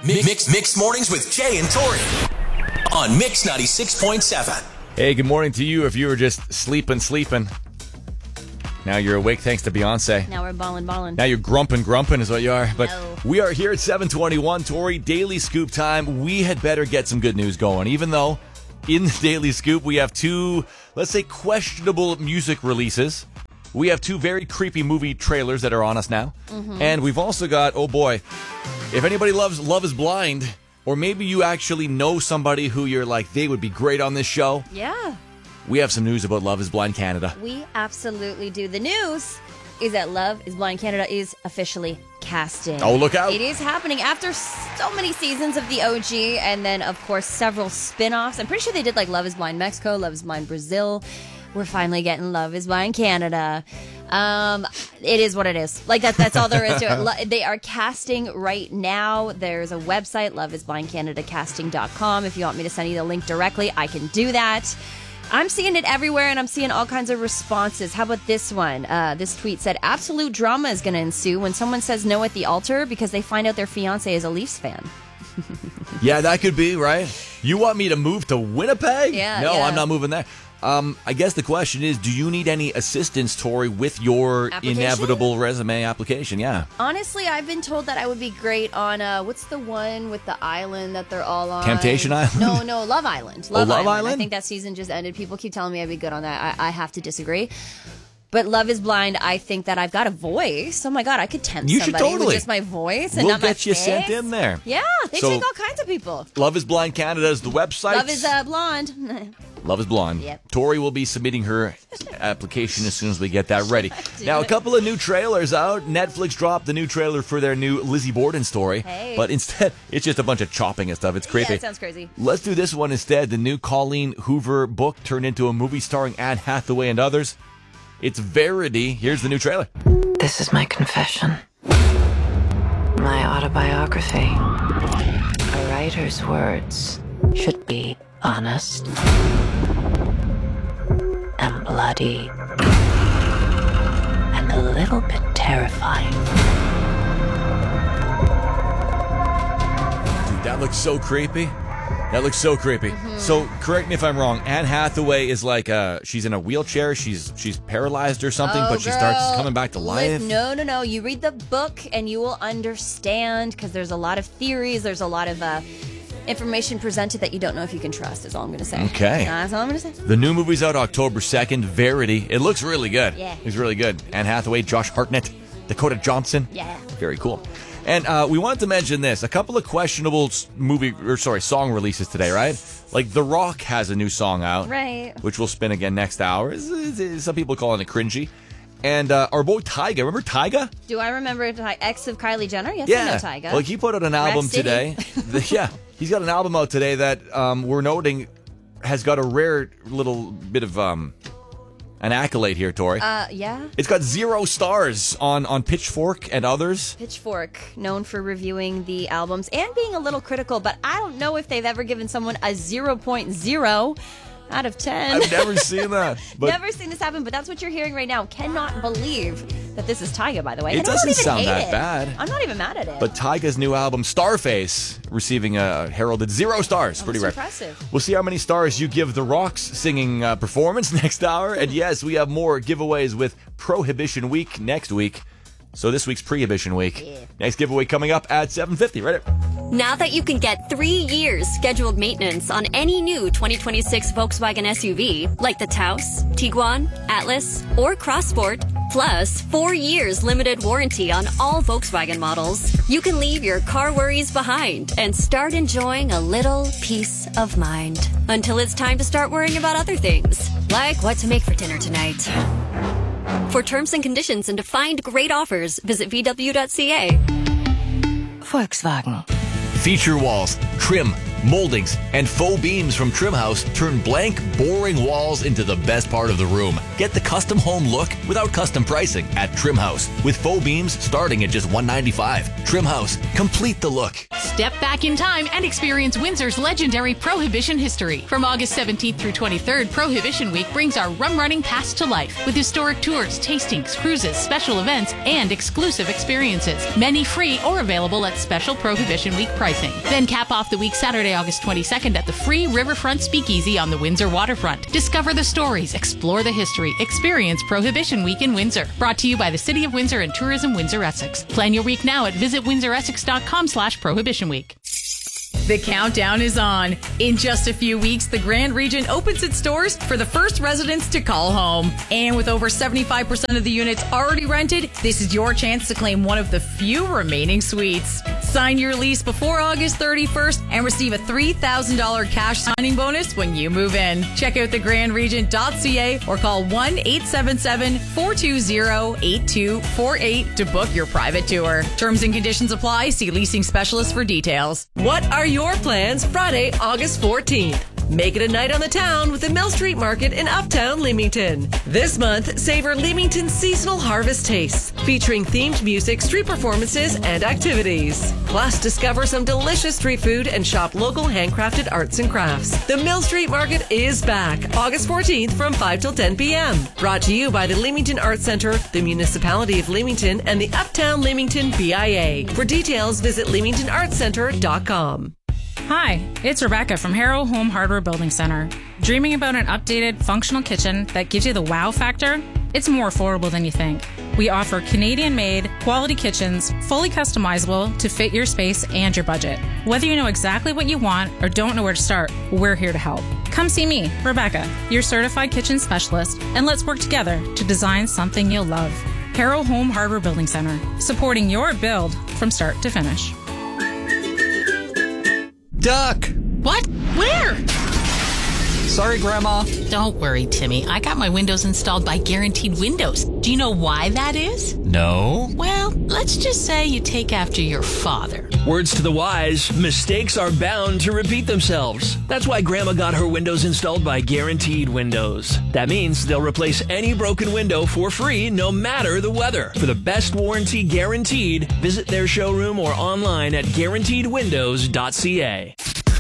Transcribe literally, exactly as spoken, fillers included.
Mix Mix Mornings with Jay and Tori on Mix ninety-six point seven. Hey, good morning to you if you were just sleeping, sleeping. Now you're awake thanks to Beyonce. Now we're ballin', ballin'. Now you're grumping, grumping is what you are. But no. We are here at seven twenty-one, Tori, Daily Scoop time. We had better get some good news going, even though in the Daily Scoop we have two, let's say, questionable music releases. We have two very creepy movie trailers that are on us now. Mm-hmm. And we've also got, oh boy, if anybody loves Love is Blind, or maybe you actually know somebody who you're like, they would be great on this show. Yeah. We have some news about Love is Blind Canada. We absolutely do. The news is that Love is Blind Canada is officially casting. Oh, look out. It is happening after so many seasons of the O G and then, of course, several spin-offs. I'm pretty sure they did like Love is Blind Mexico, Love is Blind Brazil. We're finally getting Love is Blind Canada. Um, it is what it is. Like, that, that's all there is to it. They are casting right now. There's a website, love is blind canada casting dot com. If you want me to send you the link directly, I can do that. I'm seeing it everywhere, and I'm seeing all kinds of responses. How about this one? Uh, this tweet said, absolute drama is going to ensue when someone says no at the altar because they find out their fiance is a Leafs fan. Yeah, that could be, right? You want me to move to Winnipeg? Yeah, No, yeah. I'm not moving there. Um, I guess the question is, do you need any assistance, Tori, with your inevitable resume application? Yeah. Honestly, I've been told that I would be great on, uh, what's the one with the island that they're all on? Temptation Island? No, no, Love Island. Love, oh, Love Island. Island. I think that season just ended. People keep telling me I'd be good on that. I, I have to disagree. But Love is Blind, I think that I've got a voice. Oh my God, I could tempt you should somebody totally. with just my voice and we'll not my get you face. sent in there. Yeah, they So, take all kinds of people. Love is Blind Canada is the website. Love is uh, blonde. Love is Blonde. Yep. Tori will be submitting her application as soon as we get that ready. Now, a couple of new trailers out. Netflix dropped the new trailer for their new Lizzie Borden story. Hey. But instead, it's just a bunch of chopping and stuff. It's creepy. Yeah, it sounds crazy. Let's do this one instead. The new Colleen Hoover book turned into a movie starring Anne Hathaway and others. It's Verity. Here's the new trailer. This is my confession. My autobiography. A writer's words should be honest and bloody and a little bit terrifying. Dude, that looks so creepy. That looks so creepy. Mm-hmm. So, correct me if I'm wrong. Anne Hathaway is like, uh, she's in a wheelchair. She's she's paralyzed or something, oh, but she girl. starts coming back to life. Liz, no, no, no. You read the book and you will understand because there's a lot of theories. There's a lot of uh, information presented that you don't know if you can trust, is all I'm going to say. Okay. That's all I'm going to say. The new movie's out October second, Verity. It looks really good. Yeah. It's really good. Anne Hathaway, Josh Hartnett, Dakota Johnson. Yeah. Very cool. And uh, we wanted to mention this. A couple of questionable movie, or sorry, song releases today, right? Like The Rock has a new song out. Right. Which we'll spin again next hour. It's- it's- it's- Some people calling it cringy. And uh, our boy Tyga, remember Tyga? Do I remember Ty- ex of Kylie Jenner? Yes, I know Tyga. Well, he put out an album City. today. The- yeah, he's got an album out today that um, we're noting has got a rare little bit of um, an accolade here, Tori. Uh, yeah. It's got zero stars on, on Pitchfork and others. Pitchfork, known for reviewing the albums and being a little critical, but I don't know if they've ever given someone a zero point zero out of ten. I've never seen that. But Never seen this happen, but that's what you're hearing right now. Cannot believe that this is Tyga, by the way. It And I don't doesn't even sound hate that it. bad. I'm not even mad at it. But Tyga's new album, Starface, receiving a heralded zero stars. Oh, Pretty that's rare. impressive. We'll see how many stars you give The Rock's singing uh, performance next hour. And yes, we have more giveaways with Prohibition Week next week. So this week's Prohibition Week. Yeah. Next giveaway coming up at seven fifty. Right there. Now that you can get three years scheduled maintenance on any new twenty twenty-six Volkswagen S U V, like the Taos, Tiguan, Atlas, or Crossport, plus four years limited warranty on all Volkswagen models, you can leave your car worries behind and start enjoying a little peace of mind. Until it's time to start worrying about other things, like what to make for dinner tonight. For terms and conditions and to find great offers, visit V W dot C A. Volkswagen. Feature walls, trim, Moldings and faux beams from Trimhouse turn blank, boring walls into the best part of the room. Get the custom home look without custom pricing at Trimhouse, with faux beams starting at just one hundred ninety-five dollars. Trimhouse, complete the look. Step back in time and experience Windsor's legendary Prohibition history. From August seventeenth through twenty-third, Prohibition Week brings our rum-running past to life with historic tours, tastings, cruises, special events, and exclusive experiences. Many free or available at special Prohibition Week pricing. Then cap off the week Saturday, August twenty-second at the free Riverfront Speakeasy on the Windsor waterfront. Discover the stories, explore the history, experience Prohibition Week in Windsor. Brought to you by the City of Windsor and Tourism Windsor Essex. Plan your week now at visit windsor essex dot com slash prohibition week. The countdown is on. In just a few weeks, the Grand Regent opens its doors for the first residents to call home. And with over seventy-five percent of the units already rented, this is your chance to claim one of the few remaining suites. Sign your lease before August thirty-first and receive a three thousand dollars cash signing bonus when you move in. Check out the grand regent dot c a or call one eight seven seven, four two zero, eight two four eight to book your private tour. Terms and conditions apply. See leasing specialist for details. What are your plans Friday, August fourteenth? Make it a night on the town with the Mill Street Market in Uptown Leamington. This month, savor Leamington's seasonal harvest tastes, featuring themed music, street performances, and activities. Plus, discover some delicious street food and shop local handcrafted arts and crafts. The Mill Street Market is back, August fourteenth from five till ten p.m. Brought to you by the Leamington Arts Center, the Municipality of Leamington, and the Uptown Leamington B I A. For details, visit leamington arts center dot com. Hi, it's Rebecca from Harrow Home Hardware Building Center. Dreaming about an updated, functional kitchen that gives you the wow factor? It's more affordable than you think. We offer Canadian-made, quality kitchens, fully customizable to fit your space and your budget. Whether you know exactly what you want or don't know where to start, we're here to help. Come see me, Rebecca, your certified kitchen specialist, and let's work together to design something you'll love. Harrow Home Hardware Building Center, supporting your build from start to finish. Duck! What? Where? Sorry, Grandma. Don't worry, Timmy. I got my windows installed by Guaranteed Windows. Do you know why that is? No. Well, let's just say you take after your father. Words to the wise, mistakes are bound to repeat themselves. That's why Grandma got her windows installed by Guaranteed Windows. That means they'll replace any broken window for free, no matter the weather. For the best warranty guaranteed, visit their showroom or online at guaranteed windows dot c a.